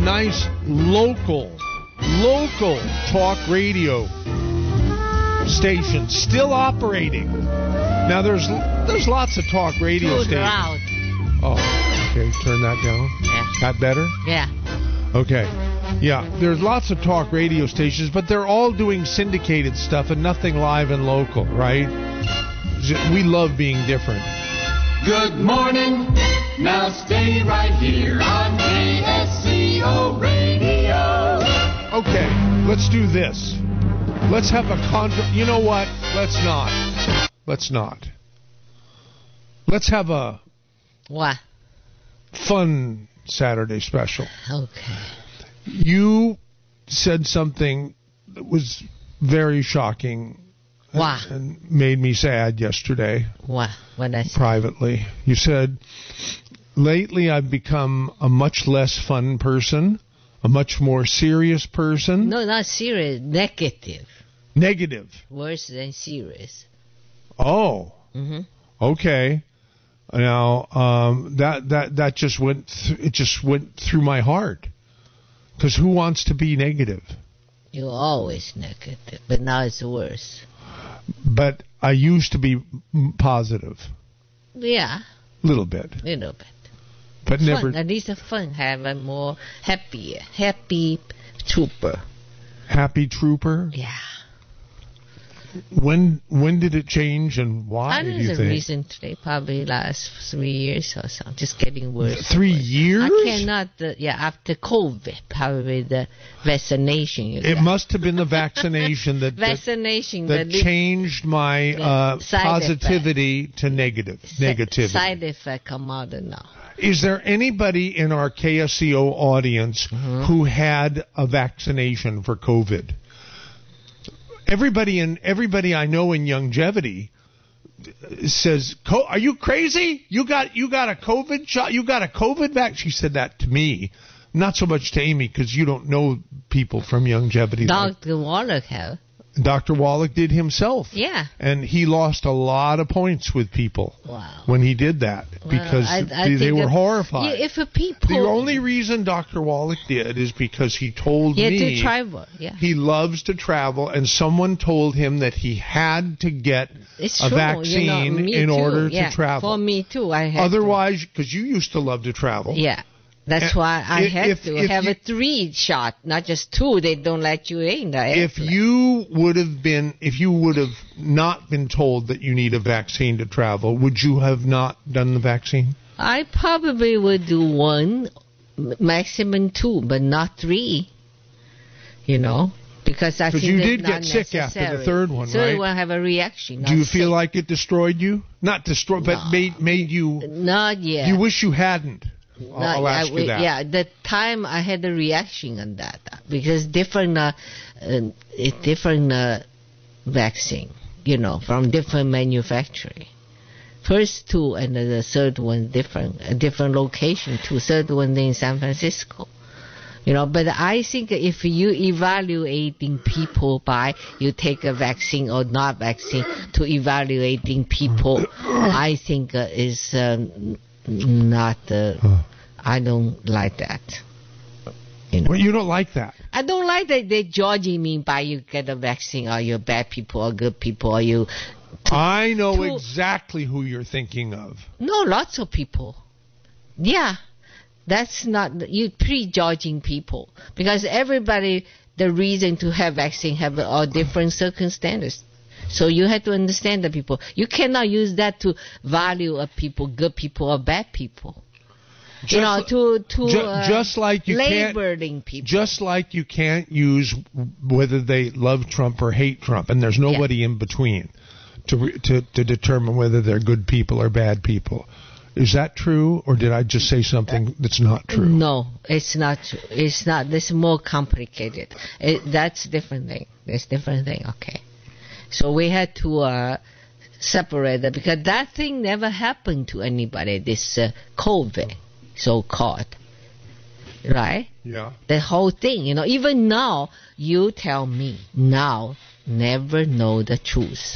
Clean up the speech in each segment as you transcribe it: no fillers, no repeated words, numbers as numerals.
nice local talk radio station still operating. Now there's lots of talk radio Too stations. loud. Oh, okay. Turn that down. Yeah. That better? Yeah. Okay. Yeah, there's lots of talk radio stations, but they're all doing syndicated stuff and nothing live and local, right? We love being different. Good morning. Now stay right here on KSCO Radio. Okay, let's do this. Let's have a You know what? Let's not. Let's have a What? fun Saturday special. Okay. You said something that was very shocking. What? And made me sad yesterday. What? What I say? Privately. You said, lately I've become a much less fun person, a much more serious person. No, not serious. Negative. Negative. Worse than serious. Oh. Mm-hmm. Okay. Now, that just went through my heart. Because who wants to be negative? You're always negative, but now it's worse. But I used to be positive. Yeah. Little bit. Little bit. But Fun. never. At least fun. Have a more happy trooper. Happy trooper? Yeah. When did it change and why, I do know you it's think? recently, probably last 3 years or so. Just getting worse. 3 years? I cannot, after COVID, probably the vaccination. It must have been the vaccination that vaccination that changed my positivity to negativity. Side effect come out now. Is there anybody in our KSCO audience who had a vaccination for COVID? Everybody I know in longevity says, "Are you crazy? You got a COVID shot? You got a COVID vaccine?" She said that to me, not so much to Amy because you don't know people from longevity. Dr. Wallach have. Dr. Wallach did himself. Yeah. And he lost a lot of points with people when he did that because they were horrified. Yeah, if people... The only reason Dr. Wallach did is because he told me to travel. Yeah. He loves to travel, and someone told him that he had to get a vaccine in order to travel. For me too. I had Otherwise, because you used to love to travel. Yeah. That's why I had to have a 3 shot, not just 2. They don't let you in. If you would have not been told that you need a vaccine to travel, would you have not done the vaccine? I probably would do 1, maximum 2, but not 3. Because I think you that's did get sick after the third one, so right? So you will have a reaction. Do you feel like it destroyed you? Not destroyed, but made you... Not yet. You wish you hadn't. I'll ask you that. Yeah, the time I had a reaction on that because different vaccine, from different manufacturing. First 2 and the third one different, a different location too. Third one in San Francisco. But I think if you evaluating people by you take a vaccine or not vaccine to evaluating people, I think is not. I don't like that. Well, you don't like that. I don't like that they're judging me by you get a vaccine or you're bad people or good people or you. I know exactly who you're thinking of. No, lots of people. Yeah. That's not, you prejudging people. Because everybody, the reason to have vaccine have all different circumstances. So you have to understand the people. You cannot use that to value a people, good people or bad people. Just like you labeling people. Just like you can't use whether they love Trump or hate Trump, and there's nobody in between to determine whether they're good people or bad people. Is that true, or did I just say something that's not true? No, it's not true. It's not. It's more complicated. That's different thing. It's different thing. Okay. So we had to separate it because that thing never happened to anybody. This COVID, so-called, right? Yeah. The whole thing, even now, you tell me now, never know the truth.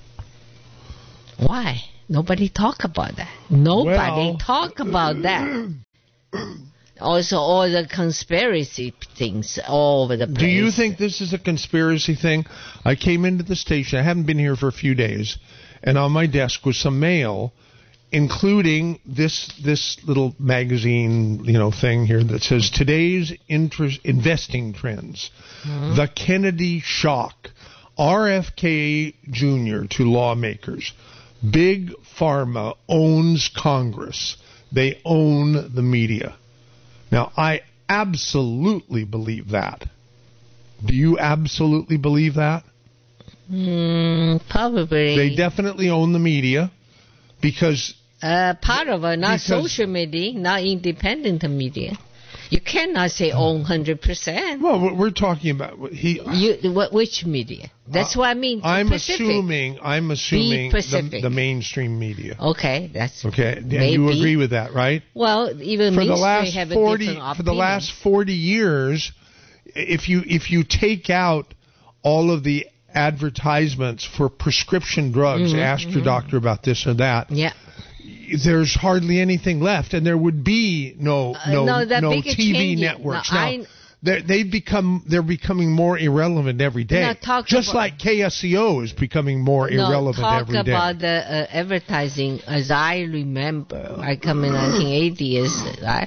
Why? Nobody talk about that. Nobody talk about that. Also, all the conspiracy things all over the place. Do you think this is a conspiracy thing? I came into the station. I haven't been here for a few days, and on my desk was some mail, including this little magazine, thing here that says today's investing trends, the Kennedy shock, RFK Jr. to lawmakers, Big Pharma owns Congress, they own the media. Now, I absolutely believe that. Do you absolutely believe that? Probably. They definitely own the media because... part of it, not social media, not independent media. You cannot say own 100%. Well, we're talking about... which media? That's what I mean. I'm assuming the mainstream media. Okay, that's... Okay, and you agree with that, right? Well, even mainstream have a different opinion. For the last 40 years, if you take out all of the advertisements for prescription drugs, ask your doctor about this or that. Yeah. There's hardly anything left, and there would be no TV networks. They're becoming more irrelevant every day. Just like KSCO is becoming more irrelevant every day. Talk about the advertising. As I remember, I come in 1980s, right?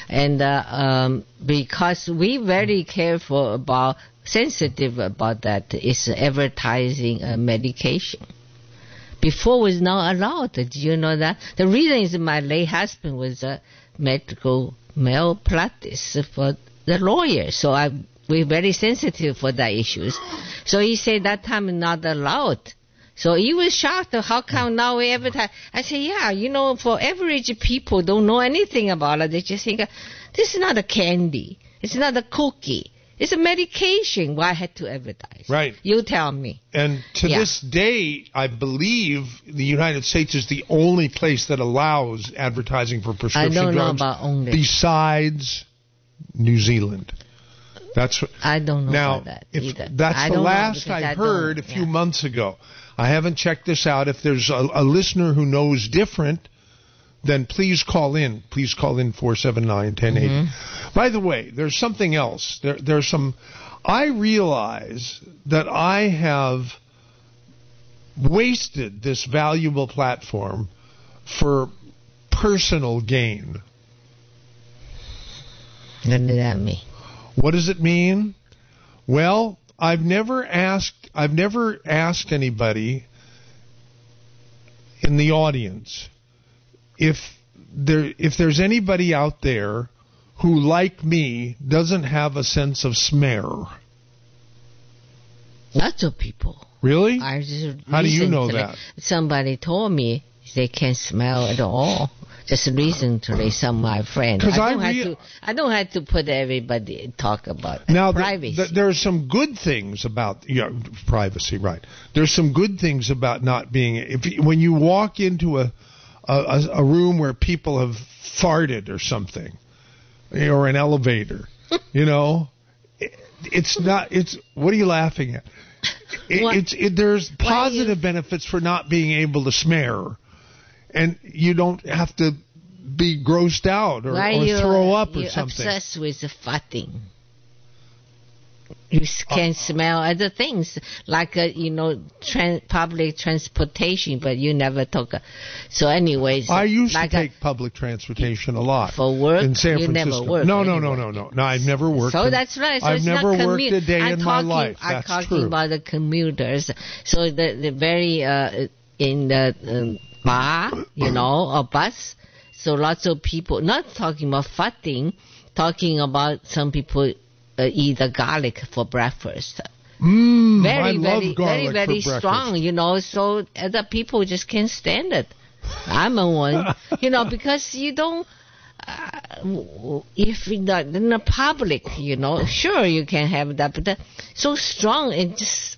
And because we very careful sensitive about that is advertising medication. Before was not allowed. Did you know that? The reason is my late husband was a medical malpractice for the lawyer. So we're very sensitive for that issues. So he said that time not allowed. So he was shocked. How come now we advertise? I said, yeah, for average people don't know anything about it. They just think, this is not a candy. It's not a cookie. It's a medication. Why I had to advertise? Right. You tell me. And to this day, I believe the United States is the only place that allows advertising for prescription drugs. I don't know about only. Besides New Zealand. I don't know about that either. That's the last I heard a few months ago. I haven't checked this out. If there's a listener who knows different, then please call in. Please call in 479-1080. By the way, there's something else. There's some... I realize that I have wasted this valuable platform for personal gain. What does that mean? What does it mean? Well, I've never asked anybody in the audience if there's anybody out there who, like me, doesn't have a sense of smell. Lots of people. Really? How do you know that? Somebody told me they can't smell at all. Just recently, some of my friends. I don't have to put everybody talk about privacy. There are some good things about privacy, right? There's some good things about not being. When you walk into a room where people have farted or something, or an elevator, it's not. It's what are you laughing at? There's positive benefits for not being able to smell. And you don't have to be grossed out or throw up or something. You're obsessed with the farting. You can smell other things, like public transportation, but you never took. So, anyways, I used to take public transportation a lot for work. In San Francisco. Never worked. No. I've never worked. So that's right. So I've never worked a day in my life. I'm That's talking true. about the commuters. So the very in the bar, or bus. So lots of people, not talking about farting, talking about some people eat the garlic for breakfast. I love garlic very for strong, so other people just can't stand it. I'm a one, because you don't, if you're not in the public, sure you can have that, but so strong and just,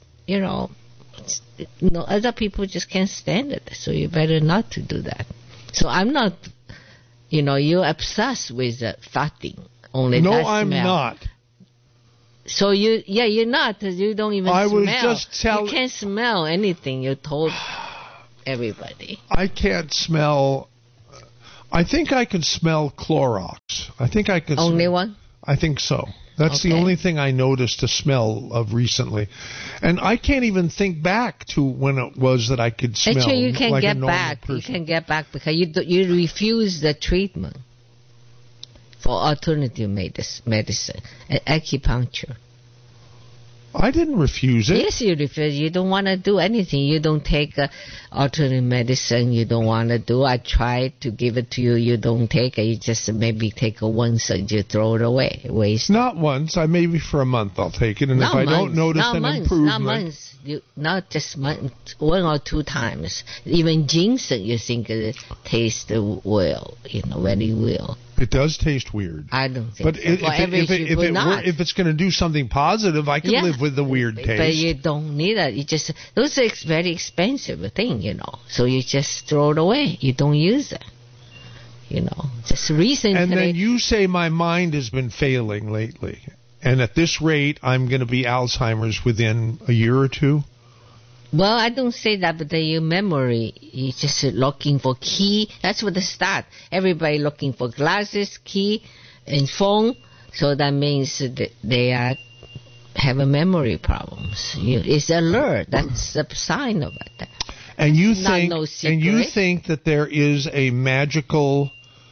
other people just can't stand it. So you better not to do that. So I'm not, you're obsessed with farting. Only no, that I'm smell. not. So you're not. You don't even smell. Was just you can't smell anything. You told everybody. I can't smell. I think I could smell Clorox. I think I could. Only one? I think so. That's the only thing I noticed a smell of recently. And I can't even think back to when it was that I could smell. Actually, you can like get a normal back. person. You can get back because you refuse the treatment for alternative medicine, acupuncture. I didn't refuse it. Yes, you refuse. You don't want to do anything. You don't take alternative medicine. You don't want to do. I tried to give it to you. You don't take it. You just maybe take it once and you throw it away. Waste. Not once. Maybe for a month I'll take it. And if I don't notice an improvement. Not months. Not just month, 1 or 2 times. Even ginseng, you think it tastes well, very well. It does taste weird. I don't think but so. If it's going to do something positive, I can live with the weird taste. But you don't need it. Those are very expensive thing, So you just throw it away. You don't use it. Just recently. And then you say my mind has been failing lately. And at this rate, I'm going to be Alzheimer's within a year or 2? Well, I don't say that, but your memory, you're just looking for key. That's what the start. Everybody looking for glasses, key, and phone. So that means that they have a memory problems. It's alert. That's a sign of it. And you think that there is a magical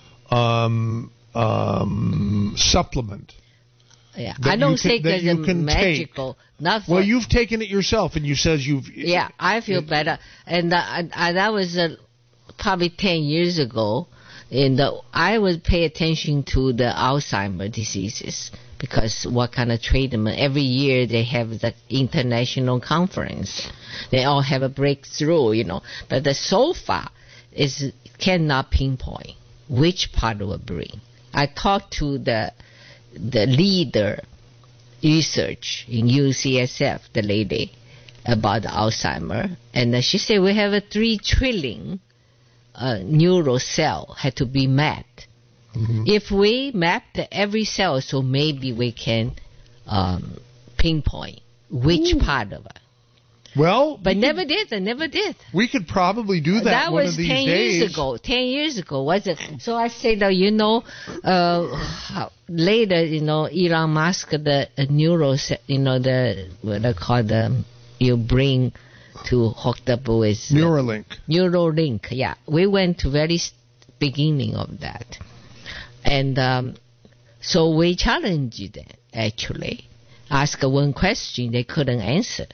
supplement? Yeah, I don't say that it's magical. Well, you've taken it yourself, and you says you've. Yeah, I feel better, and that was probably 10 years ago. And I would pay attention to the Alzheimer's diseases because what kind of treatment? Every year they have the international conference. They all have a breakthrough, But so far, cannot pinpoint which part of the brain. I talked to the leader research in UCSF, the lady, about the Alzheimer, and she said we have a 3 trillion neural cell had to be mapped. Mm-hmm. If we mapped every cell, so maybe we can pinpoint which part of it. Well, but never did. We could probably do that. That one was of these 10 days. years ago. 10 years ago, was it? So I say that later, Elon Musk, the neural, what they call you bring to hooked up with Neuralink. Yeah, we went to very beginning of that, and so we challenged them. Actually, ask one question they couldn't answer.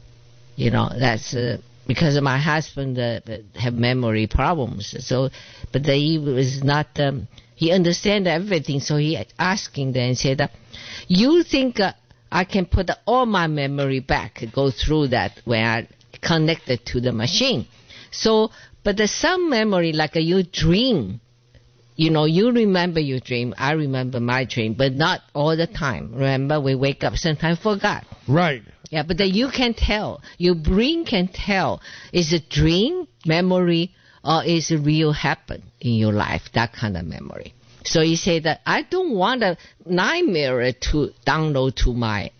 That's because my husband have memory problems. So, but he was not. He understand everything. So he asking them and said, "You think I can put all my memory back? Go through that when I connected to the machine? So, but there's some memory like you dream." You remember your dream. I remember my dream, but not all the time. Remember, we wake up sometimes forgot. Right. Yeah, but then you can tell. Your brain can tell. Is it dream memory or is it real happen in your life? That kind of memory. So you say that I don't want a nightmare to download to my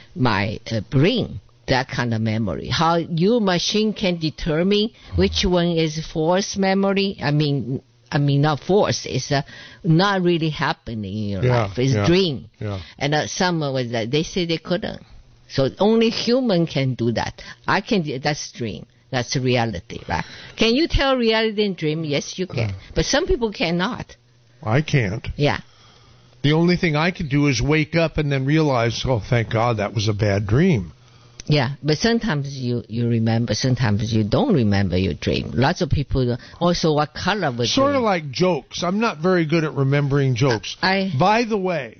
brain. That kind of memory. How your machine can determine which one is false memory. I mean, not force. It's not really happening in your life. It's dream. Yeah. And someone was that they say they couldn't. So only human can do that. I can. That's dream. That's reality, right? Can you tell reality and dream? Yes, you can. But some people cannot. I can't. Yeah. The only thing I can do is wake up and then realize, oh, thank God, that was a bad dream. Yeah, but sometimes you remember, sometimes you don't remember your dream. Lots of people also what color was sort of like jokes. I'm not very good at remembering jokes. By the way,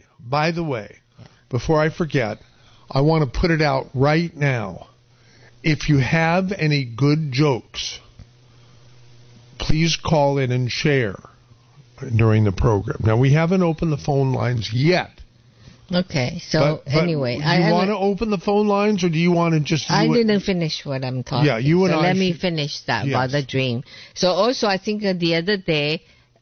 before I forget, I want to put it out right now. If you have any good jokes, please call in and share during the program. Now, we haven't opened the phone lines yet. Okay, so anyway. Do you want to open the phone lines, or do you want to just... I didn't finish what I'm talking. Yeah, you and so I... let me finish that about the dream. So also, I think the other day,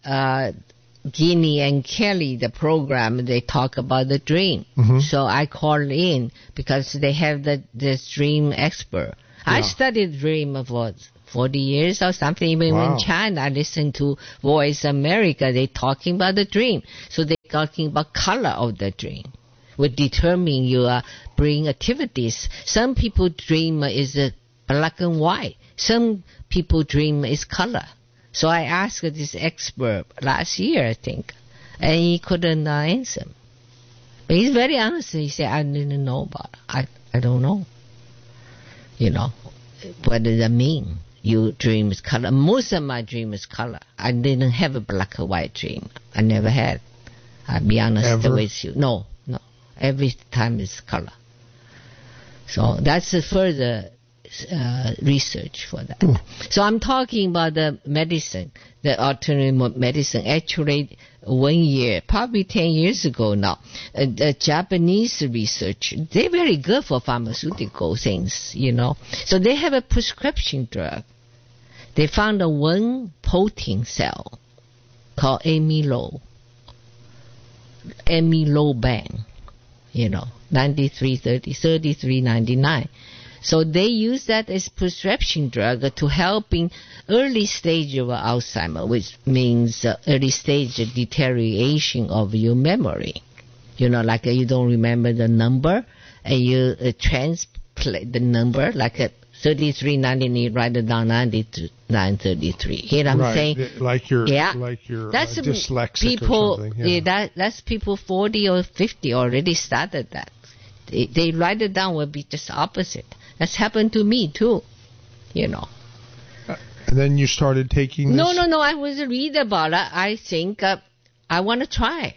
Guinea and Kelly, the program, they talk about the dream. Mm-hmm. So I called in because they have this dream expert. Yeah. I studied dream 40 years or something. Even Wow. in China, I listen to Voice America, they talking about the dream. So they're talking about color of the dream. Will determine your brain activities. Some people dream is black and white. Some people dream is color. So I asked this expert last year, I think, and he couldn't answer. But he's very honest. He said, I didn't know about it. I don't know. What does that mean? You dream is color. Most of my dream is color. I didn't have a black and white dream. I never had. I'll be honest Ever? with you. No. Every time is color. So that's a further research for that. So I'm talking about the medicine, the alternative medicine. Actually, 1 year, probably 10 years ago now, the Japanese research, they're very good for pharmaceutical things, So they have a prescription drug. They found one protein cell called amyloban. 933399. So they use that as prescription drug to help in early stage of Alzheimer, which means early stage deterioration of your memory. Like you don't remember the number, and you translate the number, like 3399, write it down 933. Hear what I'm saying? Like you're That's dyslexic people, or something. Yeah. That's people 40 or 50 already started that. They write it down will be just opposite. That's happened to me too, And then you started taking this? No. I was read about it. I think I want to try.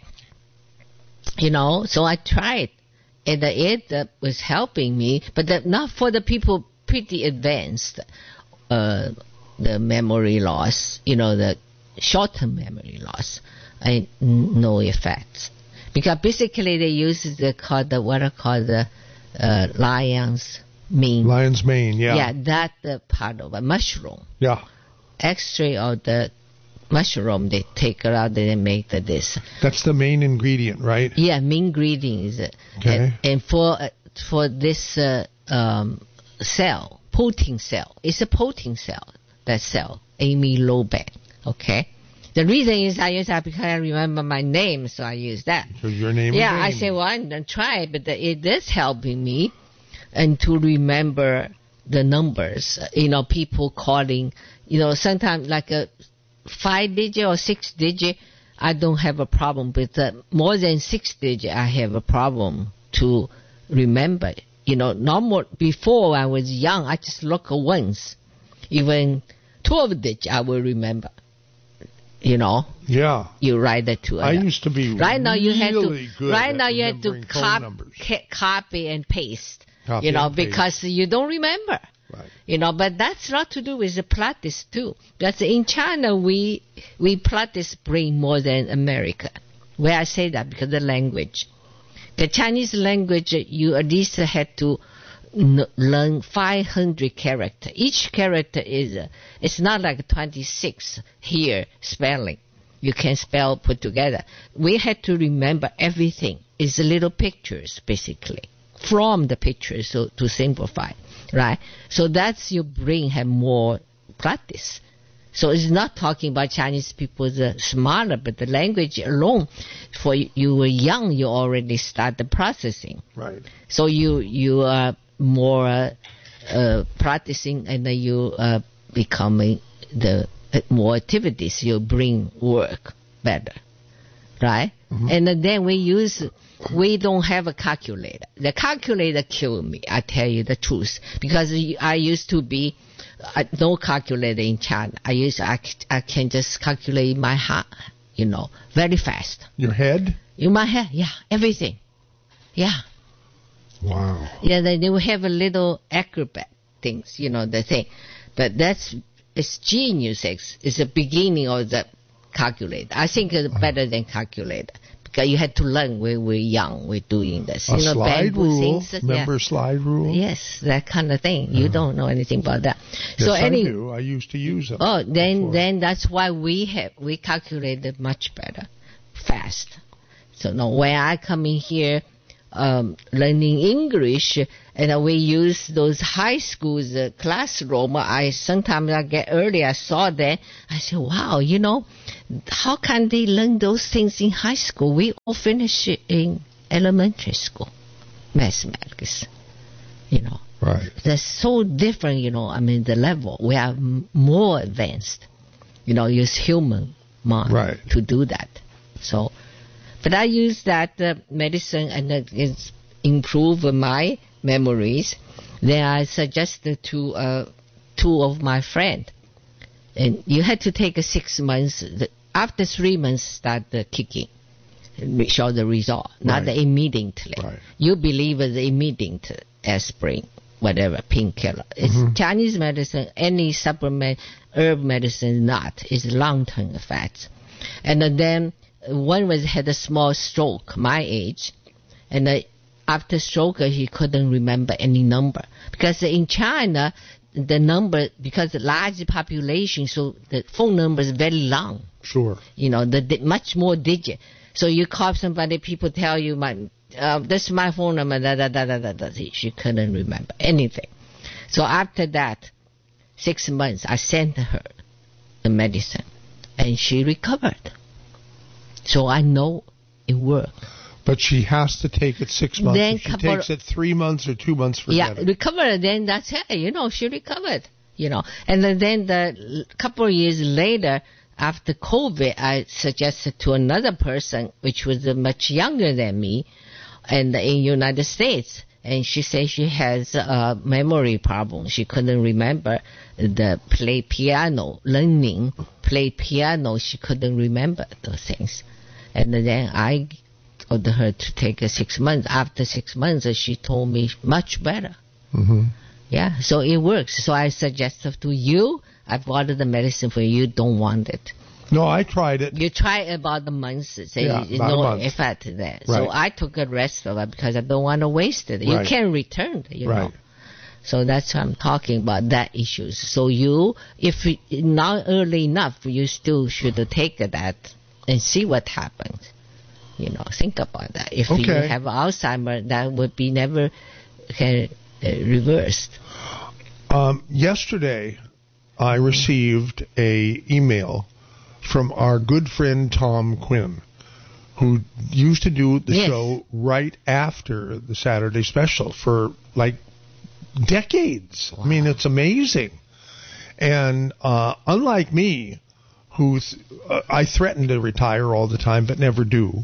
So I tried. And it was helping me, but not for the people pretty advanced, the memory loss, the short-term memory loss, and no effects. Because basically they use what are called the lion's mane. Lion's mane, yeah. Yeah, that part of a mushroom. Yeah. X-ray of the mushroom, they take it out and they make this. That's the main ingredient, right? Yeah, main ingredient is Okay. And for this cell, protein cell, it's a protein cell, that cell, amyloban, okay? The reason is I use that because I remember my name, so I use that. So your name is I Amy. say, well, I'm going to try it, but it is helping me and to remember the numbers. People calling, sometimes like a 5-digit or 6-digit, I don't have a problem. But more than 6-digit, I have a problem to remember. Normal, before I was young, I just look once. Even 12-digit, I will remember. Yeah. You write it to. I used to be right now you have really to. good Right at now you have to remembering phone numbers. copy and paste. Copy and paste. Because you don't remember. Right. But that's not to do with the practice too. Because in China we practice brain more than America. Where I say that because the language. The Chinese language, you at least had to learn 500 characters. Each character it's not like 26 here spelling. You can spell put together. We had to remember everything. It's little pictures basically from the pictures, so to simplify, right? So that's your brain have more practice. So it's not talking about Chinese people smarter, but the language alone, for you were young, you already started processing. Right. So you are more practicing, and then you becoming the more activities. Your brain work better, right? Mm-hmm. And then we don't have a calculator. The calculator killed me. I tell you the truth, because I used to be. No calculator in China. I can just calculate my heart, very fast. Your head? In my head, yeah, everything. Yeah. Wow. Yeah, they will have a little acrobat things, the thing. But it's genius. It's the beginning of the calculator. I think it's better than calculator. Because you had to learn when we're young, we're doing this. A slide rule. Things, Remember slide rule? Yes, that kind of thing. You don't know anything about that. Yes, so I do. I used to use them. Oh, then that's why we calculated much better, fast. So no, when I come in here, learning English, and we use those high schools classroom. Sometimes I get early, I saw that. I said, wow, how can they learn those things in high school? We all finish it in elementary school, mathematics, Right. That's so different, the level. We are more advanced, use human mind to do that. So, but I use that medicine and it's improve my memories. Then I suggested to two of my friends, and you had to take 6 months. After 3 months, start kicking. Show the result, not immediately. Right. You believe it's immediate aspirin, whatever, painkiller. It's Chinese medicine, any supplement, herb medicine, not. It's long-term effects. And then one had a small stroke, my age, and after stroke he couldn't remember any number, because in China the number, because large population, so the phone number is very long. Sure. The much more digit. So you call somebody, people tell you, this is my phone number, She couldn't remember anything. So after that, 6 months, I sent her the medicine, and she recovered. So I know it worked. But she has to take it 6 months. Then if she takes it 3 months or 2 months, forget it. Recovered, then that's it. She recovered. And then the couple of years later, after COVID, I suggested to another person, which was much younger than me, and in United States, and she said she has a memory problem. She couldn't remember play piano. She couldn't remember those things. And then I told her to take 6 months. After 6 months, she told me much better. Mm-hmm. Yeah, so it works. So I suggested to you, I bought the medicine for you, don't want it. No, I tried it. You tried about a month, about a month. effect there. Right. So I took the rest of it because I don't want to waste it. You can't return it, know. So that's what I'm talking about, that issues. So if not early enough, you still should take that and see what happens. Think about that. If you have Alzheimer's, that would be never reversed. Yesterday, I received a email from our good friend Tom Quinn, who used to do the show right after the Saturday special for like decades. Wow. I mean, it's amazing. And unlike me, who I threaten to retire all the time but never do,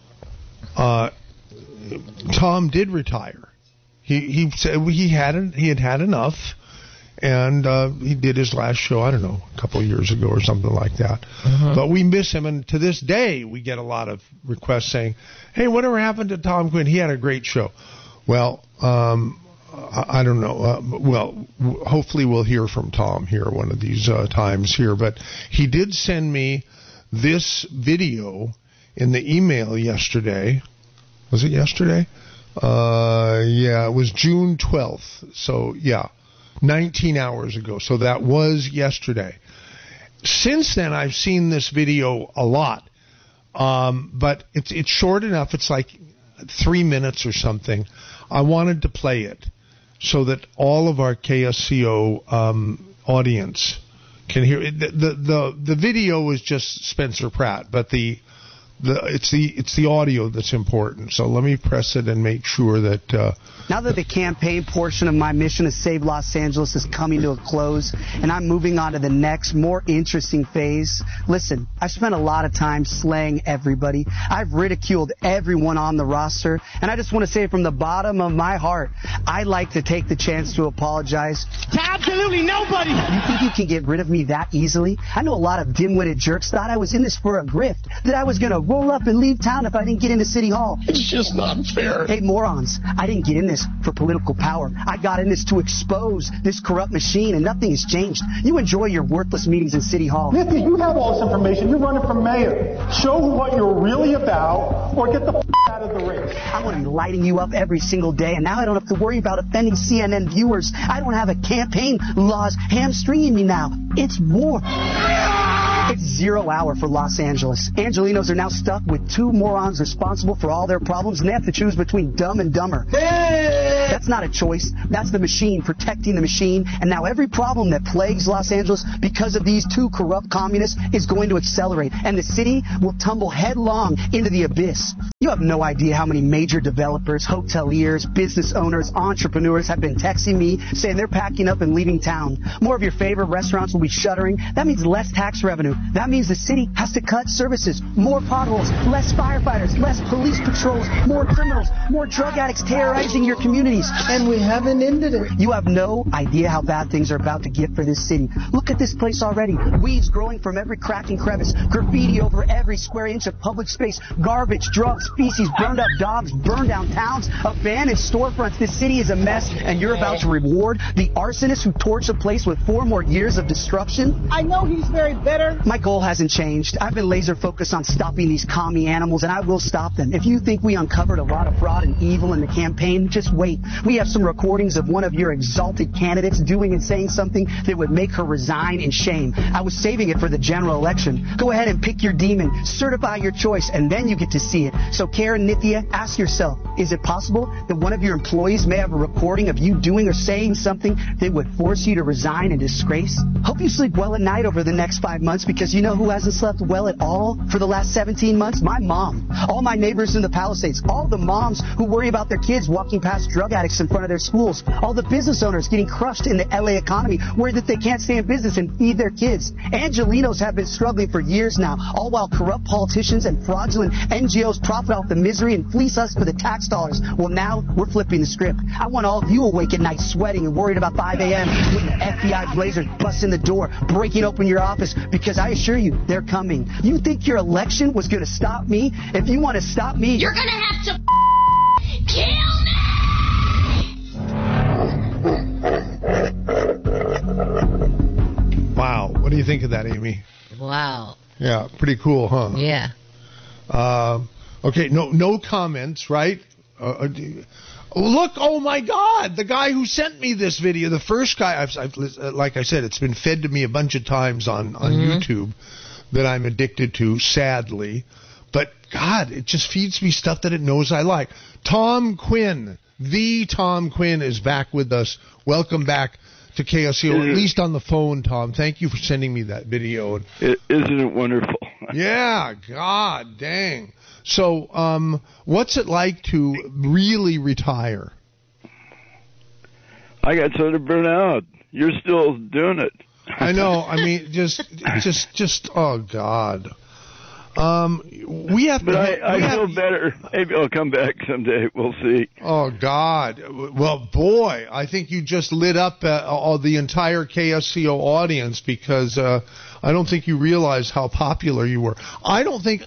Tom did retire. He said he had had enough, and he did his last show, I don't know, a couple of years ago or something like that. Uh-huh. But we miss him, and to this day we get a lot of requests saying, hey, whatever happened to Tom Quinn? He had a great show. Well, I don't know. Hopefully we'll hear from Tom here one of these times here. But he did send me this video in the email yesterday. Was it yesterday? Yeah, it was June 12th. So, 19 hours ago. So that was yesterday. Since then, I've seen this video a lot. But it's short enough. It's like 3 minutes or something. I wanted to play it so that all of our KSCO audience can hear it. The video is just Spencer Pratt, but it's the audio that's important. So let me press it and make sure that. Now that the campaign portion of my mission to save Los Angeles is coming to a close, and I'm moving on to the next, more interesting phase, listen, I've spent a lot of time slaying everybody. I've ridiculed everyone on the roster, and I just want to say from the bottom of my heart, I'd like to take the chance to apologize to absolutely nobody. You think you can get rid of me that easily? I know a lot of dim-witted jerks thought I was in this for a grift, that I was going to roll up and leave town if I didn't get into City Hall. It's just not fair. Hey, morons, I didn't get in this for political power. I got in this to expose this corrupt machine, and nothing has changed. You enjoy your worthless meetings in City Hall. Nifty, you have all this information. You're running for mayor. Show what you're really about, or get the out of the race. I want to be lighting you up every single day, and now I don't have to worry about offending CNN viewers. I don't have a campaign laws hamstringing me now. It's war. It's 0 hour for Los Angeles. Angelinos are now stuck with 2 morons responsible for all their problems, and they have to choose between Dumb and Dumber. That's not a choice. That's the machine protecting the machine. And now every problem that plagues Los Angeles because of these 2 corrupt communists is going to accelerate. And the city will tumble headlong into the abyss. You have no idea how many major developers, hoteliers, business owners, entrepreneurs have been texting me saying they're packing up and leaving town. More of your favorite restaurants will be shuttering. That means less tax revenue. That means the city has to cut services, more potholes, less firefighters, less police patrols, more criminals, more drug addicts terrorizing your communities. And we haven't ended it. You have no idea how bad things are about to get for this city. Look at this place already. Weeds growing from every crack and crevice, graffiti over every square inch of public space, garbage, drugs, feces, burned up dogs, burned down towns, abandoned storefronts. This city is a mess, and you're about to reward the arsonist who torched the place with 4 more years of destruction? I know he's very bitter. My goal hasn't changed. I've been laser focused on stopping these commie animals, and I will stop them. If you think we uncovered a lot of fraud and evil in the campaign, just wait. We have some recordings of one of your exalted candidates doing and saying something that would make her resign in shame. I was saving it for the general election. Go ahead and pick your demon, certify your choice, and then you get to see it. So Karen Nithya, ask yourself, is it possible that one of your employees may have a recording of you doing or saying something that would force you to resign in disgrace? Hope you sleep well at night over the next 5 months, because you know who hasn't slept well at all for the last 17 months? My mom. All my neighbors in the Palisades. All the moms who worry about their kids walking past drug addicts in front of their schools. All the business owners getting crushed in the LA economy, worried that they can't stay in business and feed their kids. Angelinos have been struggling for years now, all while corrupt politicians and fraudulent NGOs profit off the misery and fleece us for the tax dollars. Well, now we're flipping the script. I want all of you awake at night sweating and worried about 5 a.m. when the FBI blazers bust in the door, breaking open your office, because I assure you, they're coming. You think your election was going to stop me? If you want to stop me, you're going to have to kill me! Wow. What do you think of that, Amy? Wow. Yeah, pretty cool, huh? Yeah. Okay, no comments, right? Look, oh my God, the guy who sent me this video, the first guy, like I said, it's been fed to me a bunch of times on YouTube that I'm addicted to, sadly. But God, it just feeds me stuff that it knows I like. Tom Quinn, the Tom Quinn, is back with us. Welcome back to KSCO, at least on the phone, Tom. Thank you for sending me that video. Isn't it wonderful? Yeah, God dang. So, what's it like to really retire? I got so to burn out. You're still doing it. I know. I mean, just. Oh God. We have. But I feel better. Maybe I'll come back someday. We'll see. Oh God. Well, boy, I think you just lit up all the entire KSCO audience, because I don't think you realize how popular you were. I don't think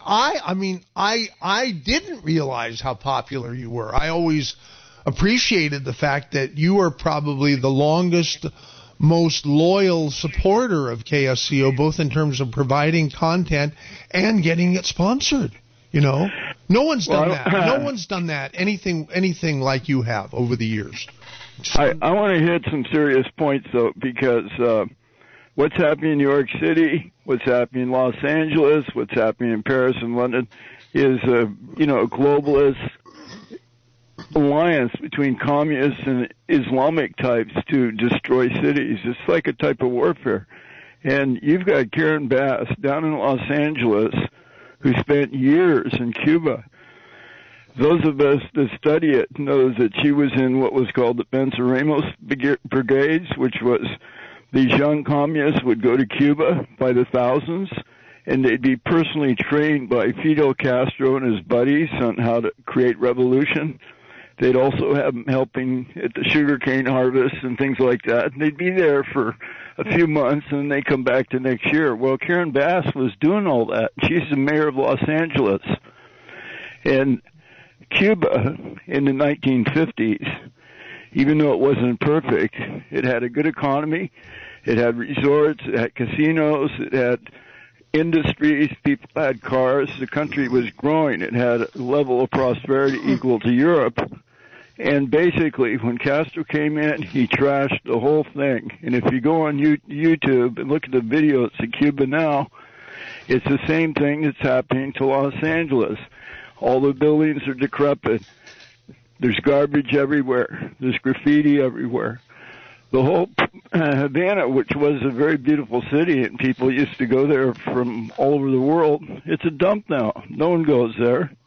I didn't realize how popular you were. I always appreciated the fact that you were probably the longest, most loyal supporter of KSCO, both in terms of providing content and getting it sponsored. You know, no one's done that. No one's done that. Anything like you have over the years. I want to hit some serious points though, because what's happening in New York City, what's happening in Los Angeles, what's happening in Paris and London is a globalist alliance between communists and Islamic types to destroy cities. It's like a type of warfare. And you've got Karen Bass down in Los Angeles who spent years in Cuba. Those of us that study it know that she was in what was called the Venceremos Brigades, which was these young communists would go to Cuba by the thousands, and they'd be personally trained by Fidel Castro and his buddies on how to create revolution. They'd also have them helping at the sugarcane harvest and things like that. And they'd be there for a few months, and then they come back to next year. Well, Karen Bass was doing all that. She's the mayor of Los Angeles. And Cuba in the 1950s, even though it wasn't perfect, it had a good economy. It had resorts, it had casinos, it had industries, people had cars. The country was growing. It had a level of prosperity equal to Europe. And basically, when Castro came in, he trashed the whole thing. And if you go on YouTube and look at the videos of Cuba now, It's the same thing that's happening to Los Angeles. All the buildings are decrepit. There's garbage everywhere. There's graffiti everywhere. The whole Havana, which was a very beautiful city, and people used to go there from all over the world, it's a dump now. No one goes there.